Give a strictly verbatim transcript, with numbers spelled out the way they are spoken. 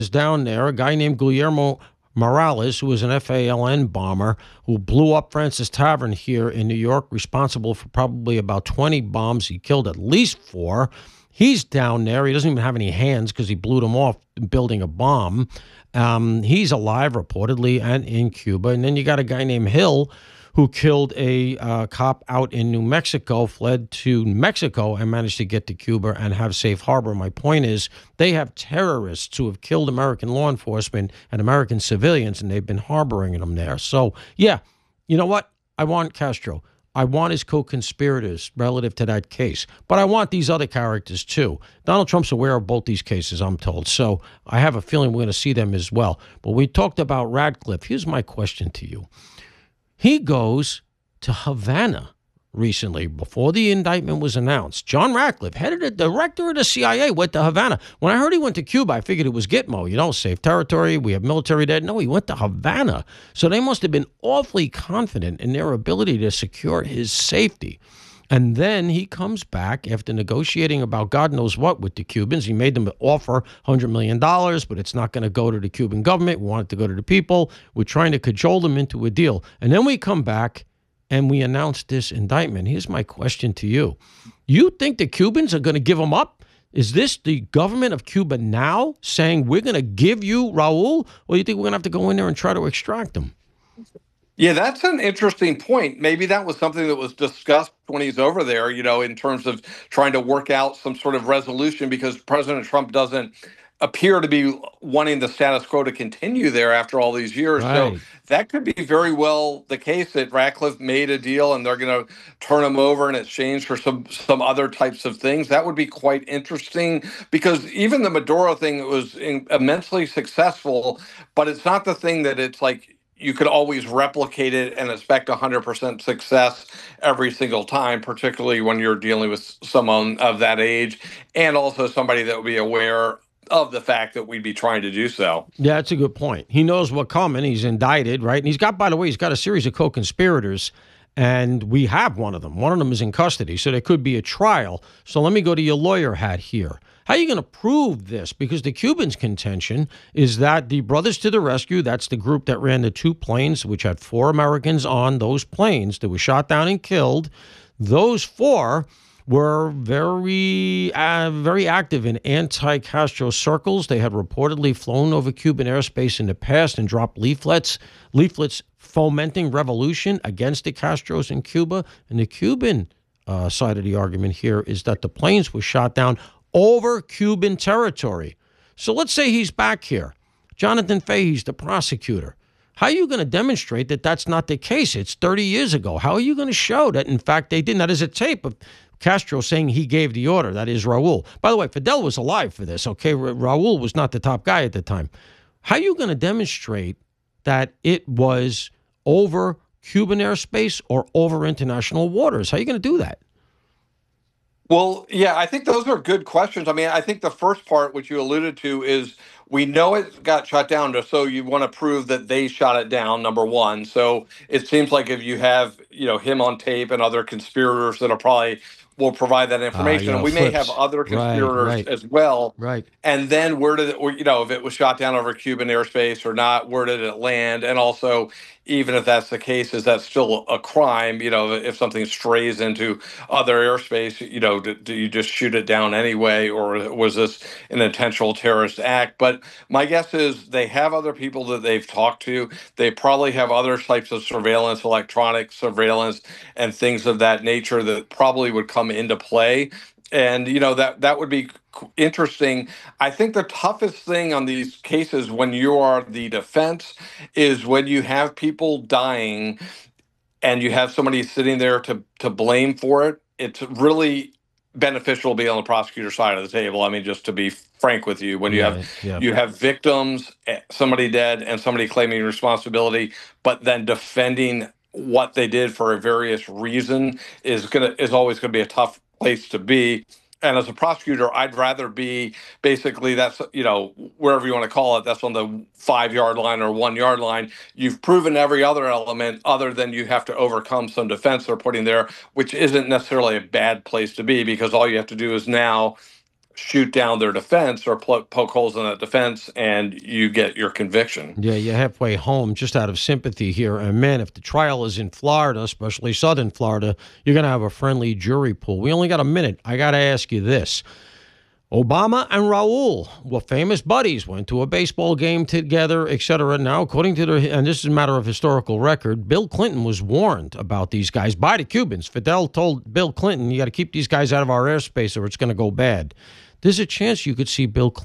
is down there, a guy named Guillermo Morales, who was an F A L N bomber who blew up Francis Tavern here in New York, responsible for probably about twenty bombs. He killed at least four. He's down there. He doesn't even have any hands because he blew them off building a bomb. Um, he's alive, reportedly, and in Cuba. And then you got a guy named Hill who killed a uh, cop out in New Mexico, fled to Mexico, and managed to get to Cuba and have safe harbor. My point is, they have terrorists who have killed American law enforcement and American civilians, and they've been harboring them there. So, yeah, you know what? I want Castro. I want his co-conspirators relative to that case. But I want these other characters, too. Donald Trump's aware of both these cases, I'm told. So I have a feeling we're going to see them as well. But we talked about Radcliffe. Here's my question to you. He goes to Havana recently before the indictment was announced. John Ratcliffe, head of the director of the C I A, went to Havana. When I heard he went to Cuba, I figured it was Gitmo, you know, safe territory. We have military there. No, he went to Havana. So they must have been awfully confident in their ability to secure his safety. And then he comes back after negotiating about God knows what with the Cubans. He made them offer one hundred million dollars, but it's not going to go to the Cuban government. We want it to go to the people. We're trying to cajole them into a deal. And then we come back and we announce this indictment. Here's my question to you. You think the Cubans are going to give him up? Is this the government of Cuba now saying we're going to give you Raul? Or do you think we're going to have to go in there and try to extract him? Yeah, that's an interesting point. Maybe that was something that was discussed when he's over there, you know, in terms of trying to work out some sort of resolution, because President Trump doesn't appear to be wanting the status quo to continue there after all these years. Right. So that could be very well the case that Ratcliffe made a deal and they're going to turn him over in exchange for some some other types of things. That would be quite interesting, because even the Maduro thing was in, immensely successful, but it's not the thing that it's like you could always replicate it and expect one hundred percent success every single time, particularly when you're dealing with someone of that age and also somebody that would be aware of the fact that we'd be trying to do so. Yeah, that's a good point. He knows what's coming. He's indicted, right? And he's got, by the way, he's got a series of co-conspirators, and we have one of them. One of them is in custody, so there could be a trial. So let me go to your lawyer hat here. How are you going to prove this? Because the Cubans' contention is that the Brothers to the Rescue, that's the group that ran the two planes, which had four Americans on those planes that were shot down and killed, those four were very, uh, very active in anti-Castro circles. They had reportedly flown over Cuban airspace in the past and dropped leaflets, leaflets fomenting revolution against the Castros in Cuba. And the Cuban uh, side of the argument here is that the planes were shot down over Cuban territory. So let's say he's back here. Jonathan Fahey's the prosecutor. How are you going to demonstrate that that's not the case? It's thirty years ago. How are you going to show that, in fact, they didn't? That is a tape of Castro saying he gave the order. That is Raul. By the way, Fidel was alive for this, okay? Ra- Raul was not the top guy at the time. How are you going to demonstrate that it was over Cuban airspace or over international waters? How are you going to do that? Well, yeah, I think those are good questions. I mean, I think the first part, which you alluded to, is we know it got shot down, so you want to prove that they shot it down, number one. So it seems like if you have, you know, him on tape and other conspirators that are probably will provide that information, Uh, you and know, we may flips. have other Right, conspirators right, as well. right. And then where did it, or, you know, if it was shot down over Cuban airspace or not, where did it land? And also, even if that's the case, is that still a crime? You know, if something strays into other airspace, you know, do, do you just shoot it down anyway, or was this an intentional terrorist act? But my guess is they have other people that they've talked to. They probably have other types of surveillance, electronic surveillance, and things of that nature that probably would come into play. And you know that that would be interesting. I think the toughest thing on these cases when you are the defense is when you have people dying and you have somebody sitting there to to blame for it. It's really beneficial to be on the prosecutor side of the table. I mean, just to be frank with you, when you Yeah, have yeah. you have victims, eh, somebody dead, and somebody claiming responsibility, but then defending what they did for a various reason is gonna is always gonna be a tough place to be. And as a prosecutor, I'd rather be basically that's, you know, wherever you want to call it, that's on the five yard line or one yard line. You've proven every other element other than you have to overcome some defense they're putting there, which isn't necessarily a bad place to be, because all you have to do is now shoot down their defense or pl- poke holes in that defense, and you get your conviction. Yeah, you're halfway home just out of sympathy here. And man, if the trial is in Florida, especially southern Florida, you're going to have a friendly jury pool. We only got a minute. I got to ask you this. Obama and Raul were famous buddies, went to a baseball game together, et cetera. Now, according to their, and this is a matter of historical record, Bill Clinton was warned about these guys by the Cubans. Fidel told Bill Clinton, you got to keep these guys out of our airspace or it's going to go bad. There's a chance you could see Bill Clinton